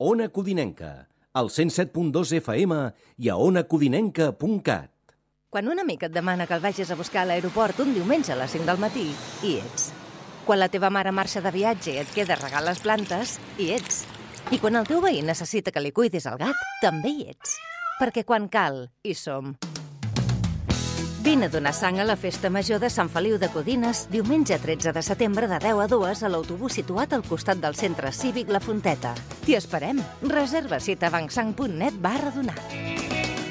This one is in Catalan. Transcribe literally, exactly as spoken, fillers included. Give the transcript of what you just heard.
Ona Codinenca, al cent set punt dos F M i a ona codinenca punt cat. Quan un amic et demana que el vagis a buscar a l'aeroport un diumenge a les cinc del matí, hi ets. Quan la teva mare marxa de viatge i et queda regar les plantes, hi ets. I quan el teu veí necessita que li cuidis el gat, també hi ets. Perquè quan cal, hi som. Vine a donar sang a la Festa Major de Sant Feliu de Codines, diumenge tretze de setembre de deu a dues a l'autobús situat al costat del Centre Cívic La Fonteta. T'hi esperem. Reserva cita bancsang punt net barra donar.